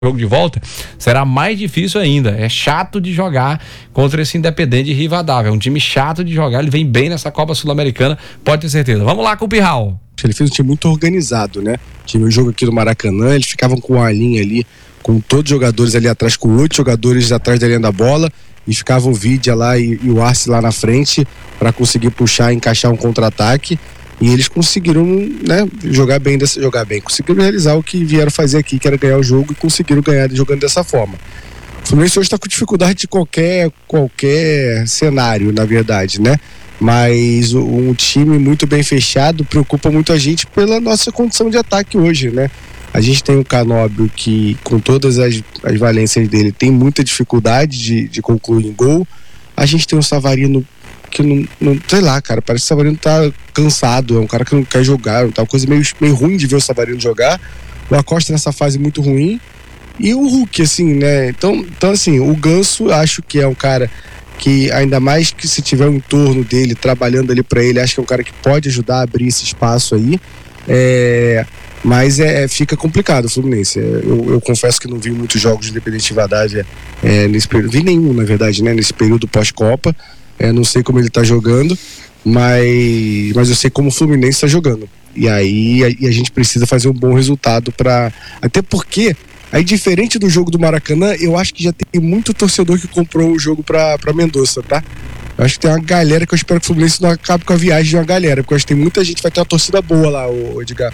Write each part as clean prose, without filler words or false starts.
jogo de volta, será mais difícil ainda. É chato de jogar contra esse Independente Rivadavia. É um time chato de jogar, ele vem bem nessa Copa Sul-Americana, pode ter certeza. Vamos lá com o Pirral. Ele fez um time muito organizado, né? O jogo aqui do Maracanã, eles ficavam com a linha ali, com todos os jogadores ali atrás, com 8 jogadores atrás da linha da bola, e ficava o Vidia lá e o Arce lá na frente para conseguir puxar e encaixar um contra-ataque. E eles conseguiram, né, jogar bem, conseguiram realizar o que vieram fazer aqui, que era ganhar o jogo, e conseguiram ganhar jogando dessa forma. O Fluminense hoje está com dificuldade de qualquer cenário, na verdade, né? Mas um time muito bem fechado preocupa muito a gente pela nossa condição de ataque hoje, né? A gente tem o Canóbio que, com todas as valências dele, tem muita dificuldade de concluir em gol. A gente tem o Savarino que não sei lá, cara, parece que o Savarino tá cansado, é um cara que não quer jogar, tá uma coisa meio ruim de ver o Savarino jogar. O Acosta nessa fase muito ruim, e o Hulk, assim, né, então assim, o Ganso, acho que é um cara que, ainda mais que se tiver um entorno dele, trabalhando ali pra ele, acho que é um cara que pode ajudar a abrir esse espaço aí, mas fica complicado o Fluminense. Eu confesso que não vi muitos jogos de Independente Rivadavia nesse período, vi nenhum, na verdade, né, nesse período pós-Copa. Não sei como ele tá jogando, mas eu sei como o Fluminense tá jogando. E aí a gente precisa fazer um bom resultado até porque, aí, diferente do jogo do Maracanã, eu acho que já tem muito torcedor que comprou o jogo pra Mendoza, tá? Eu acho que tem uma galera que eu espero que o Fluminense não acabe com a viagem de uma galera, porque eu acho que tem muita gente que vai ter uma torcida boa lá, Edgar.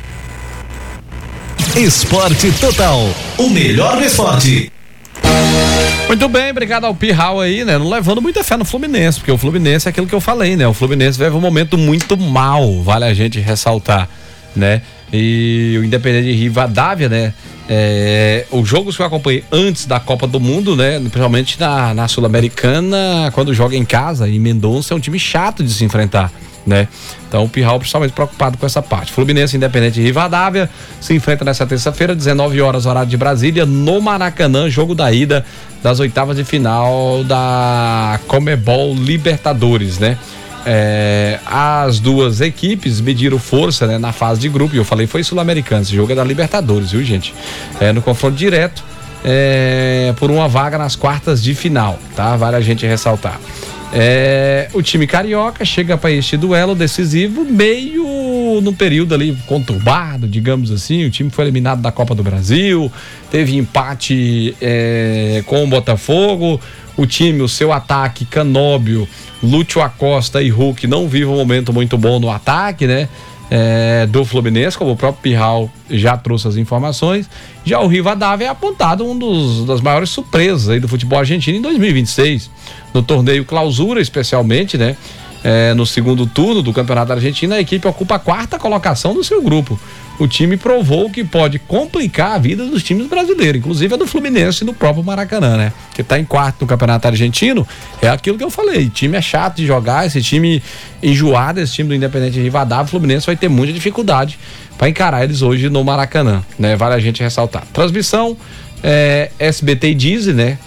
Esporte Total, o melhor do esporte. Muito bem, obrigado ao Pirral aí, né? Não levando muita fé no Fluminense, porque o Fluminense é aquilo que eu falei, né? O Fluminense vive um momento muito mal, vale a gente ressaltar, né? E o Independente Rivadavia, né? Os jogos que eu acompanhei antes da Copa do Mundo, né? Principalmente na Sul-Americana, quando joga em casa, e Mendonça é um time chato de se enfrentar, né? Então o Pirral principalmente preocupado com essa parte. Fluminense e Independente Rivadavia se enfrenta nessa terça-feira, 19 horas, horário de Brasília, no Maracanã, jogo da ida das oitavas de final da Comebol Libertadores, né? As duas equipes mediram força, né, na fase de grupo, e eu falei, foi Sul-Americano, esse jogo é da Libertadores, viu, gente? No confronto direto, por uma vaga nas quartas de final, tá? Vale a gente ressaltar. O time carioca chega para este duelo decisivo meio num período ali conturbado, digamos assim. O time foi eliminado da Copa do Brasil, teve empate com o Botafogo. O time, o seu ataque, Canóbio, Lúcio Acosta e Hulk não vivem um momento muito bom no ataque, né? Do Fluminense, como o próprio Pirral já trouxe as informações. Já o Rivadavia é apontado das maiores surpresas aí do futebol argentino em 2026, no torneio Clausura, especialmente, né? No segundo turno do Campeonato Argentino, a equipe ocupa a 4ª colocação do seu grupo. O time provou que pode complicar a vida dos times brasileiros, inclusive a do Fluminense e do próprio Maracanã, né? Que tá em 4º no Campeonato Argentino. É aquilo que eu falei, time é chato de jogar, esse time enjoado, esse time do Independente Rivadavia, o Fluminense vai ter muita dificuldade para encarar eles hoje no Maracanã, né? Vale a gente ressaltar. Transmissão, SBT e Disney, né?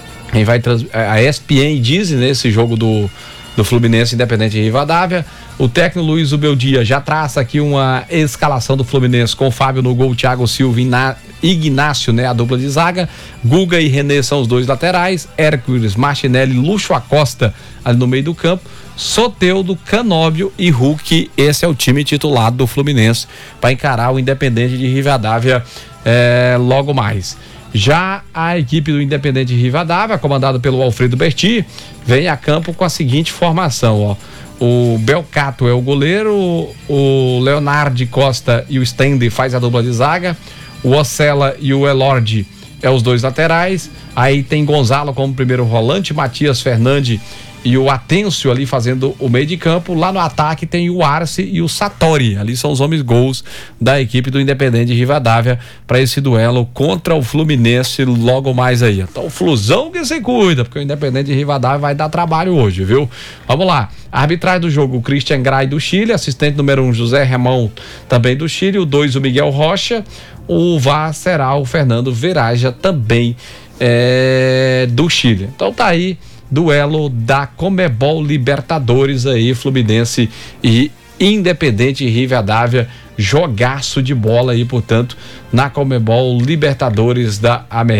A ESPN e Disney, né? Esse jogo do Fluminense Independente Rivadavia. O técnico Luiz Ubeldia já traça aqui uma escalação do Fluminense com o Fábio no gol, Thiago Silva e Ignácio, né? A dupla de zaga. Guga e René são os dois laterais. Hércules, Martinelli, Lúcio Acosta ali no meio do campo. Soteldo, Canóbio e Hulk. Esse é o time titular do Fluminense para encarar o Independente de Rivadavia logo mais. Já a equipe do Independente Rivadavia, comandada pelo Alfredo Berti, vem a campo com a seguinte formação, ó. O Belcato é o goleiro, o Leonardo Costa e o Stende faz a dupla de zaga, o Ocella e o Elordi é os dois laterais, aí tem Gonzalo como primeiro volante, Matias Fernandes e o Atencio ali fazendo o meio de campo. Lá no ataque tem o Arce e o Satori, ali são os homens gols da equipe do Independente Rivadavia para esse duelo contra o Fluminense logo mais aí. Então o Flusão que se cuida, porque o Independente Rivadavia vai dar trabalho hoje, viu? Vamos lá, arbitragem do jogo, o Christian Gray do Chile, assistente número 1 José Ramon também do Chile, o 2 o Miguel Rocha, o VAR será o Fernando Veraja também do Chile. Então tá aí, duelo da Comebol Libertadores aí, Fluminense e Independente Rivadavia jogaço de bola aí, portanto, na Conmebol Libertadores da América.